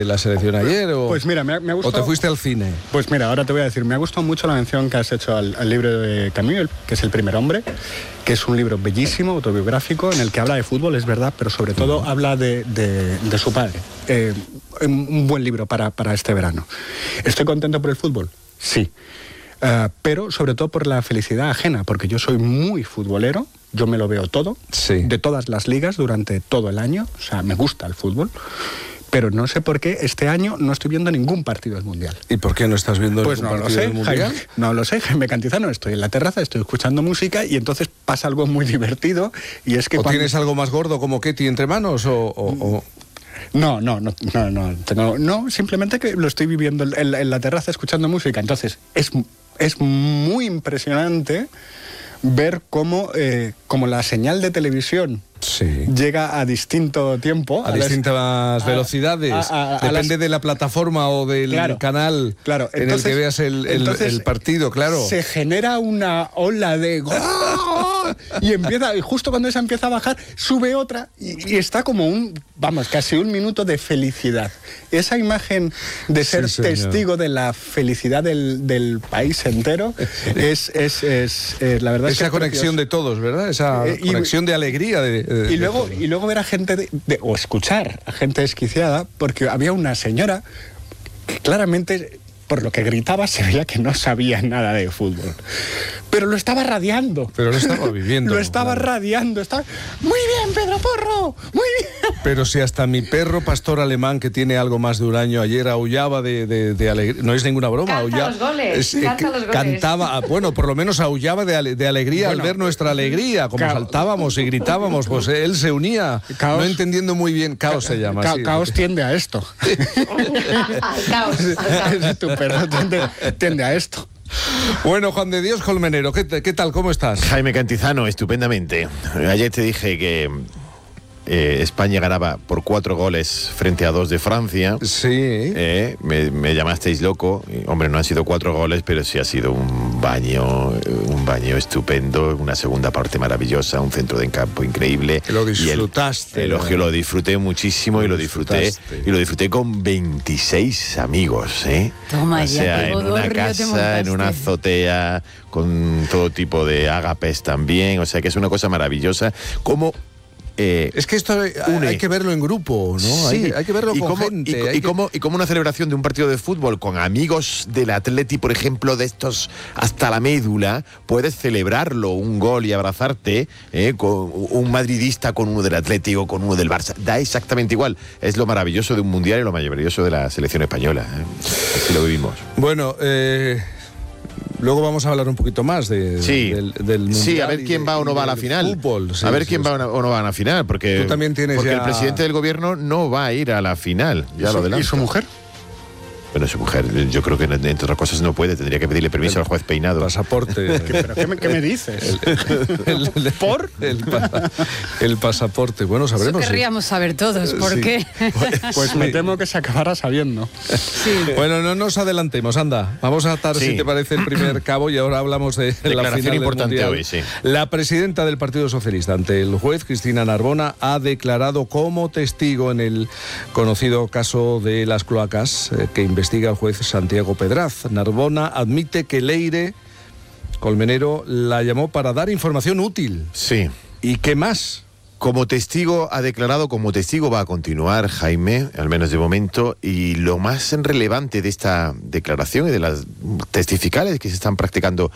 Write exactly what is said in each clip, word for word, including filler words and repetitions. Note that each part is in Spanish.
la selección ayer o, pues mira, me ha, me ha gustado, o te fuiste al cine? Pues mira, ahora te voy a decir, me ha gustado mucho la mención que has hecho al, al libro de Camus, que es El primer hombre, que es un libro bellísimo, autobiográfico, en el que habla de fútbol, es verdad, pero sobre todo uh-huh. habla de, de, de su padre. Eh, un buen libro para, para este verano. ¿Estoy contento por el fútbol? Sí. Uh, pero sobre todo por la felicidad ajena, porque yo soy muy futbolero, yo me lo veo todo, sí. de todas las ligas durante todo el año, o sea, me gusta el fútbol. Pero no sé por qué este año no estoy viendo ningún partido del Mundial. ¿Y por qué no estás viendo pues ningún no partido lo sé, del Mundial? Jaime, no lo sé, Jaime Cantizano. Estoy en la terraza, estoy escuchando música y entonces pasa algo muy divertido. Y es que ¿O cuando... tienes algo más gordo como Ketty entre manos? O, o, o... No, no, no, no, no, tengo, no, simplemente que lo estoy viviendo en, en la terraza escuchando música. Entonces es, es muy impresionante ver cómo, eh, cómo la señal de televisión sí. llega a distinto tiempo. A, a las, distintas a, velocidades. A, a, a, Depende las... de la plataforma o del claro, canal claro. en Entonces, el que veas el, el, el partido, claro. Se genera una ola de... y empieza, y justo cuando esa empieza a bajar, sube otra y, y está como un, vamos, casi un minuto de felicidad. Esa imagen de ser sí, testigo de la felicidad del, del país entero es, es, es, es la verdad. Esa es que conexión de todos, ¿verdad? Esa eh, conexión y, de alegría. De, de, y, luego, de y luego ver a gente, de, de, o escuchar a gente desquiciada, porque había una señora que claramente, por lo que gritaba, se veía que no sabía nada de fútbol. Pero lo estaba radiando. Pero lo estaba viviendo. Lo estaba claro. radiando. Estaba... Muy bien, Pedro Porro, muy bien. Pero si hasta mi perro pastor alemán, que tiene algo más de un año, ayer aullaba de, de, de alegría. No es ninguna broma. Canta aullaba, los goles. Es, eh, Canta los goles. Cantaba, bueno, por lo menos aullaba de, ale, de alegría bueno, al ver nuestra alegría. Como caos. saltábamos y gritábamos, pues él se unía. Caos. No entendiendo muy bien. Caos se llama. Ca sí. Caos tiende a esto. Caos. caos. Tu perro tiende, tiende a esto. Bueno, Juan de Dios Colmenero, ¿qué, ¿qué tal? ¿Cómo estás? Jaime Cantizano, estupendamente. Ayer te dije que eh, España ganaba por cuatro goles frente a dos de Francia. Sí. Eh, me, me llamasteis loco. Y, hombre, no han sido cuatro goles, pero sí ha sido un baño, un baño estupendo, una segunda parte maravillosa, un centro de campo increíble. Lo disfrutaste. Y el, elogio, lo disfruté muchísimo lo y lo disfruté y lo disfruté con veintiséis amigos, ¿eh? Toma, o sea, ya, en una casa, en una azotea, con todo tipo de ágapes también. O sea, que es una cosa maravillosa. Como Eh, es que esto une. Hay que verlo en grupo, ¿no? Sí, hay, hay que verlo y con como, gente. Y, hay y, que... como, y como una celebración de un partido de fútbol con amigos del Atleti, por ejemplo, de estos hasta la médula, puedes celebrarlo, un gol y abrazarte, ¿eh? Con un madridista con uno del Atlético, con uno del Barça. Da exactamente igual. Es lo maravilloso de un mundial y lo maravilloso de la selección española, ¿eh? Así lo vivimos. Bueno, eh... luego vamos a hablar un poquito más de, sí. del, del mundial. Sí, a ver quién va o no va a la final. Fútbol, sí, a ver sí, quién sí. va o no va a la final, porque, tú también tienes porque ya... el presidente del gobierno no va a ir a la final. Ya lo adelanto. ¿Y su mujer? Bueno, su mujer, yo creo que entre otras cosas no puede, tendría que pedirle permiso el, al juez Peinado. Pasaporte. ¿Qué, pero qué, me, ¿Qué me dices? El, el, el, ¿Por? El, pasa, el pasaporte. Bueno, sabremos. Eso querríamos sí. saber todos, ¿por sí. qué? Pues sí. me temo que se acabará sabiendo. Sí. Bueno, no nos adelantemos, anda. Vamos a atar, sí. si te parece, el primer cabo y ahora hablamos de la final importante del hoy, sí. La presidenta del Partido Socialista ante el juez, Cristina Narbona, ha declarado como testigo en el conocido caso de las cloacas eh, que investiga el juez Santiago Pedraz. Narbona admite que Leire Colmenero la llamó para dar información útil. Sí. ¿Y qué más? Como testigo ha declarado, como testigo va a continuar, Jaime, al menos de momento, y lo más relevante de esta declaración y de las testificales que se están practicando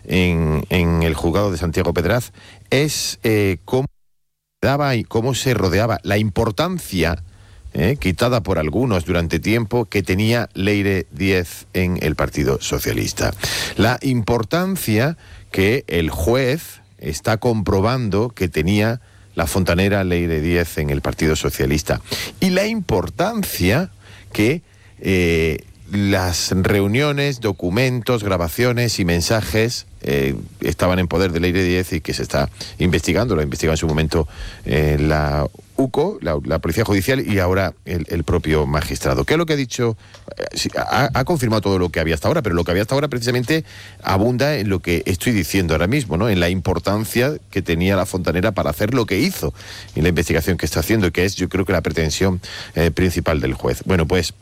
en, en el juzgado de Santiago Pedraz es eh, cómo daba y cómo se rodeaba la importancia Eh, quitada por algunos durante tiempo que tenía Leire Díez en el Partido Socialista. La importancia que el juez está comprobando que tenía la fontanera Leire Díez en el Partido Socialista. Y la importancia que eh, las reuniones, documentos, grabaciones y mensajes eh, estaban en poder de Leire Díez y que se está investigando, lo investiga en su momento eh, la U C O, la, la Policía Judicial y ahora el, el propio magistrado. ¿Qué es lo que ha dicho? Eh, sí, ha, ha confirmado todo lo que había hasta ahora, pero lo que había hasta ahora precisamente abunda en lo que estoy diciendo ahora mismo, ¿no? En la importancia que tenía la fontanera para hacer lo que hizo en la investigación que está haciendo, que es, yo creo que la pretensión eh, principal del juez. Bueno, pues